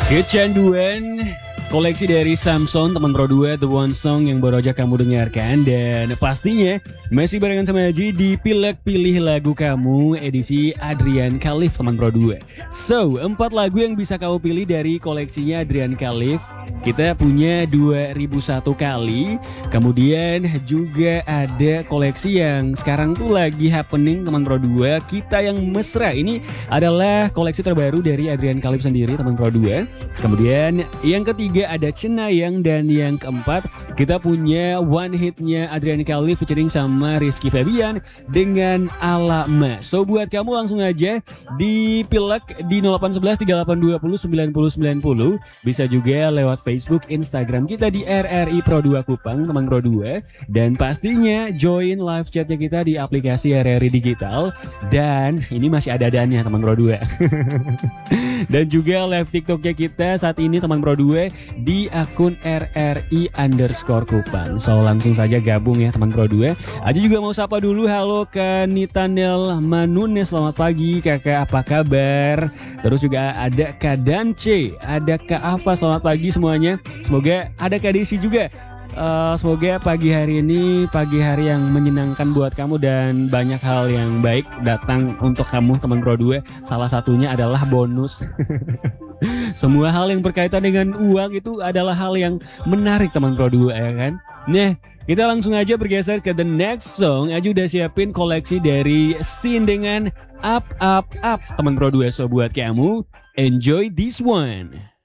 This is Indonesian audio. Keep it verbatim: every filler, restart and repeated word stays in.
Kecanduan koleksi dari Samson teman Pro dua, The One Song yang baru aja kamu dengarkan. Dan pastinya masih barengan sama Aji di Pilek Pilih Lagu Kamu edisi Adrian Khalif teman Pro dua. So, empat lagu yang bisa kamu pilih dari koleksinya Adrian Khalif. Kita punya dua ribu satu kali. Kemudian juga ada koleksi yang sekarang tuh lagi happening teman Pro dua, Kita Yang Mesra. Ini adalah koleksi terbaru dari Adrian Khalif sendiri teman Pro dua. Kemudian yang ketiga ada Cenayang, dan yang keempat kita punya one hitnya Adrian Khalif featuring sama Rizky Febian dengan Alama. So buat kamu langsung aja di Pilek di nol delapan satu satu tiga delapan dua nol sembilan nol sembilan nol. Bisa juga lewat Facebook, Instagram kita di R R I Pro dua Kupang teman Pro dua. Dan pastinya join live chatnya kita di aplikasi R R I Digital. Dan ini masih ada dannya teman Pro dua. Dan juga live TikToknya kita saat ini teman Pro dua di akun R R I underscore Kupang. So langsung saja gabung ya teman Pro dua. Aja juga mau sapa dulu, halo Kak Nitanel Manune, selamat pagi kakak, apa kabar? Terus juga ada Kak Dance, ada Kak Ava, selamat pagi semuanya. Semoga ada Kak Desi juga. Uh, semoga pagi hari ini pagi hari yang menyenangkan buat kamu dan banyak hal yang baik datang untuk kamu teman Pro dua. Salah satunya adalah bonus. Semua hal yang berkaitan dengan uang itu adalah hal yang menarik teman Pro dua, ya kan? Nah, kita langsung aja bergeser ke the next song. Aja udah siapin koleksi dari Sin dengan Up Up Up teman Pro dua. So buat kamu, enjoy this one.